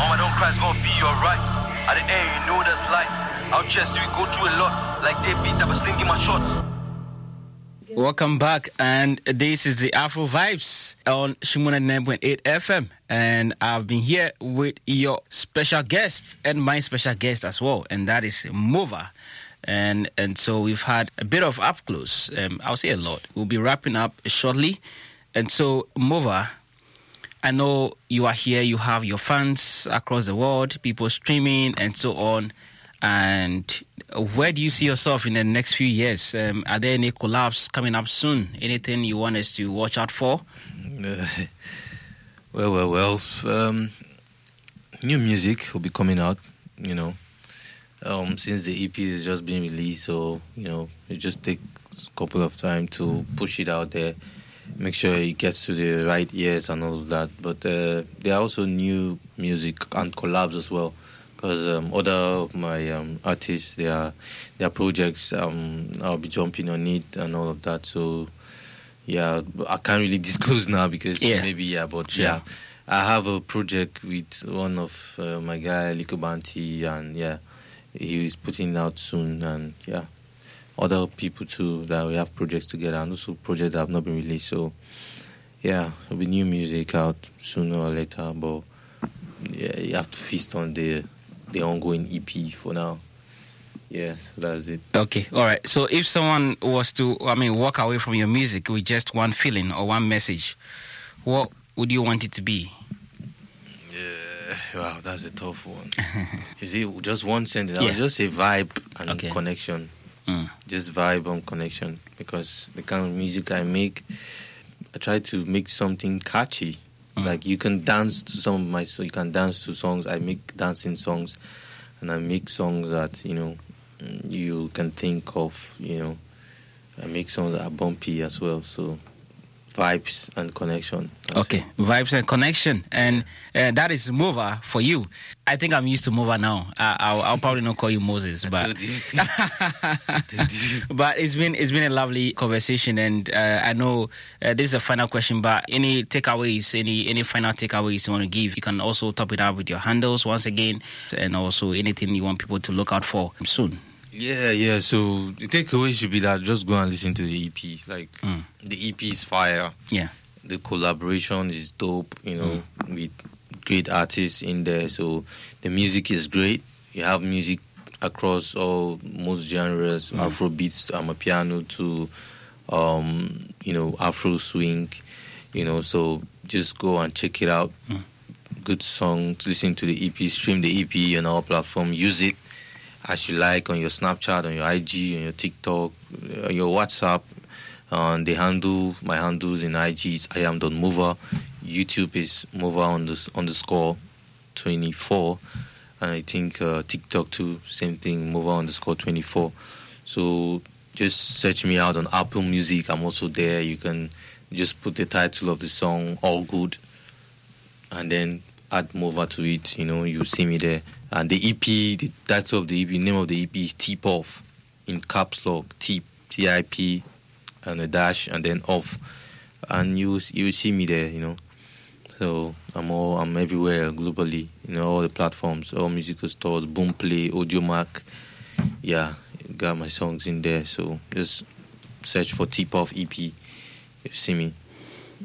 Mama, don't cry, it's gonna be alright. At the end, you know that's life. Out here, see, we go through a lot. Like they beat up a sling in my shots. Welcome back, and this is the Afro Vibes on Shimona 9.8 FM, and I've been here with your special guest and my special guest as well, and that is Mova. And so we've had a bit of up close. I'll say a lot. We'll be wrapping up shortly, and so Mova, I know you are here. You have your fans across the world, people streaming, and so on. And where do you see yourself in the next few years? Are there any collabs coming up soon? Anything you want us to watch out for? Well. New music will be coming out, since the EP is just being released. So, it just takes a couple of time to push it out there, make sure it gets to the right ears and all of that. But there are also new music and collabs as well. Because other of my artists, their projects, I'll be jumping on it and all of that. So, I can't really disclose now because I have a project with one of my guy, Liko Banti, and he is putting it out soon. And other people too that we have projects together, and also projects that have not been released. So, there'll be new music out sooner or later. But you have to feast on the ongoing EP for now. Yes, that's it. Okay, all right. So if someone was to, walk away from your music with just one feeling or one message, what would you want it to be? Wow, that's a tough one. Is it just one sentence? Yeah. I'll just say vibe and connection. Mm. Just vibe and connection. Because the kind of music I make, I try to make something catchy. Like you can dance to some of my songs. You can dance to songs. I make dancing songs, and I make songs that you can think of. I make songs that are bumpy as well. So vibes and connection. Okay, vibes and connection, and that is Mova for you. I think I'm used to Mova now. I'll probably not call you Moses, but but it's been a lovely conversation, and I know this is a final question. But any takeaways, any final takeaways you want to give? You can also top it up with your handles once again, and also anything you want people to look out for soon. Yeah. So the takeaway should be that just go and listen to the EP. Like the EP is fire. Yeah. The collaboration is dope. With great artists in there. So the music is great. You have music across most genres, Afro beats, Amapiano to Afro swing. So just go and check it out. Good songs. Listen to the EP. Stream the EP on all platforms. Use it as you like on your Snapchat, on your IG, on your TikTok, on your WhatsApp. My handles in IG is IAM.Mova. YouTube is Mova _24. And I think TikTok too, same thing, Mova _24. So just search me out on Apple Music. I'm also there. You can just put the title of the song, All Good, and then add Mova to it. You'll see me there. And the EP, the title of the EP, name of the EP is Tip Off, in caps lock, Tip, TIP, and a dash, and then off. And you will see me there, So I'm everywhere globally, all the platforms, all musical stores, Boomplay, Audiomack. Yeah, got my songs in there. So just search for Tip Off EP. You see me.